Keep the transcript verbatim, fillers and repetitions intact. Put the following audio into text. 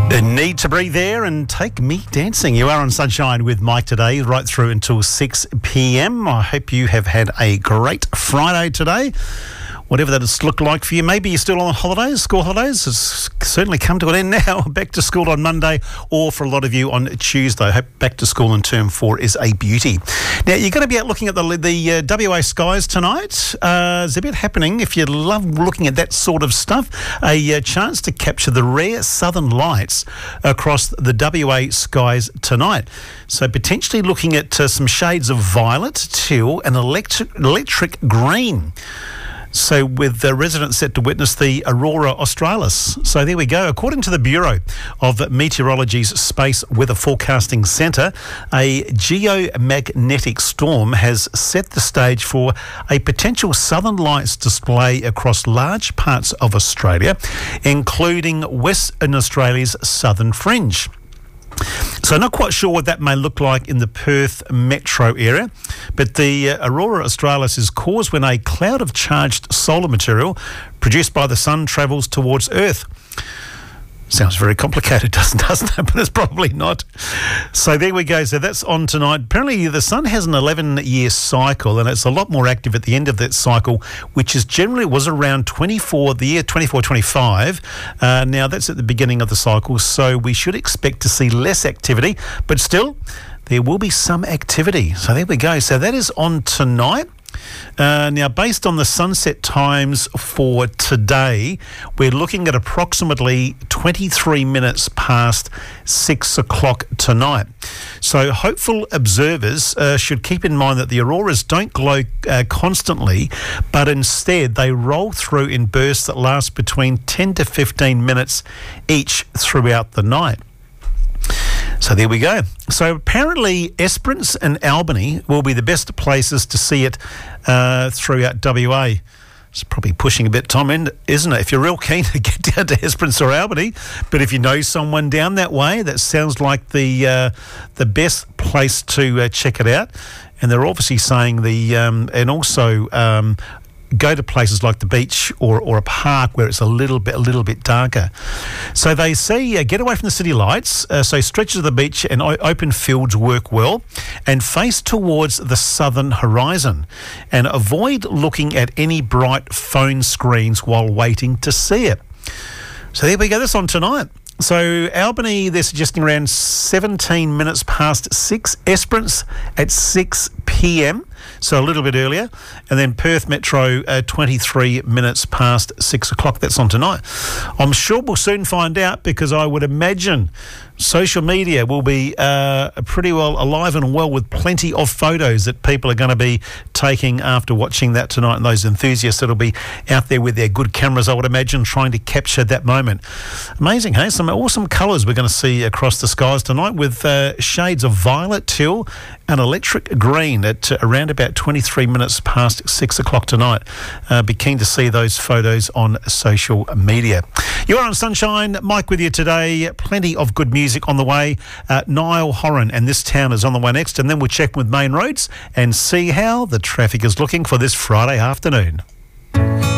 Need to breathe air and take me dancing. You are on Sunshine with Mike today, right through until six p.m. I hope you have had a great Friday today. Whatever that has looked like for you. Maybe you're still on holidays, school holidays. It's certainly come to an end now. Back to school on Monday, or for a lot of you on Tuesday. I hope back to school in term four is a beauty. Now, you're going to be out looking at the, the uh, W A skies tonight. Uh, there's a bit happening. If you love looking at that sort of stuff, a uh, chance to capture the rare southern lights across the W A skies tonight. So potentially looking at uh, some shades of violet, teal and electric, electric green. So with the residents set to witness the Aurora Australis. So there we go. According to the Bureau of Meteorology's Space Weather Forecasting Centre, a geomagnetic storm has set the stage for a potential southern lights display across large parts of Australia, including Western Australia's southern fringe. So not quite sure what that may look like in the Perth metro area, but the uh, Aurora Australis is caused when a cloud of charged solar material produced by the sun travels towards Earth. Sounds very complicated, doesn't, doesn't it? But it's probably not. So there we go. So that's on tonight. Apparently the sun has an eleven-year cycle, and it's a lot more active at the end of that cycle, which is generally was around twenty-four, the year twenty-four twenty-five. Uh, now that's at the beginning of the cycle, so we should expect to see less activity, but still there will be some activity. So there we go. So that is on tonight. Uh, now, based on the sunset times for today, we're looking at approximately twenty-three minutes past six o'clock tonight. So hopeful observers uh, should keep in mind that the auroras don't glow uh, constantly, but instead they roll through in bursts that last between ten to fifteen minutes each throughout the night. So there we go. So apparently Esperance and Albany will be the best places to see it uh, throughout W A. It's probably pushing a bit, Tom, isn't it? If you're real keen to get down to Esperance or Albany, but if you know someone down that way, that sounds like the uh, the best place to uh, check it out. And they're obviously saying the um, and also. Um, go to places like the beach or, or a park where it's a little bit a little bit darker. So they say uh, get away from the city lights, uh, so stretches of the beach and o- open fields work well, and face towards the southern horizon, and avoid looking at any bright phone screens while waiting to see it. So there we go, that's on tonight. So Albany, they're suggesting around seventeen minutes past six. Esperance at six p.m, so a little bit earlier. And then Perth Metro, uh, twenty-three minutes past six o'clock. That's on tonight. I'm sure we'll soon find out, because I would imagine social media will be uh, pretty well alive and well with plenty of photos that people are going to be taking after watching that tonight, and those enthusiasts that'll be out there with their good cameras, I would imagine, trying to capture that moment. Amazing, hey? Some awesome colours we're going to see across the skies tonight, with uh, shades of violet, teal and electric green at uh, around about twenty-three minutes past six o'clock tonight. Uh, be keen to see those photos on social media. You're on Sunshine, Mike with you today. Plenty of good music on the way. Uh, Niall Horan and This Town is on the way next, and then we'll check with Main Roads and see how the traffic is looking for this Friday afternoon.